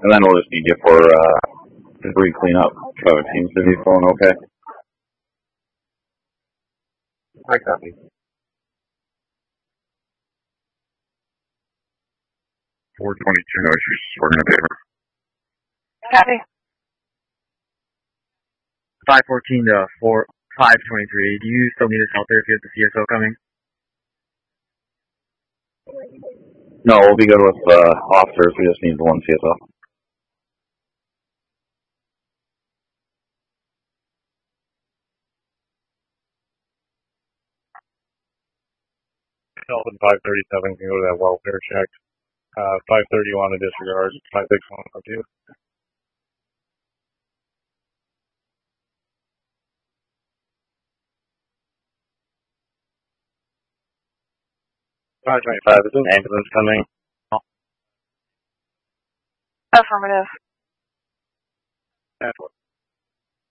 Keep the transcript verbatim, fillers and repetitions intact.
And then we'll just need you for uh, debris cleanup. So it seems to be going okay. I copy. four twenty-two, no issues. We're going to paper. Copy. five fourteen to four, five twenty-three. Do you still need us out there if you have the C S O coming? No, we'll be good with uh, officers. We just need the one C S O. Kelvin five thirty-seven can go to that welfare check. Uh, five thirty-one to disregard. five sixty-one up to you. five twenty-five, is an ambulance coming? Affirmative. That's what.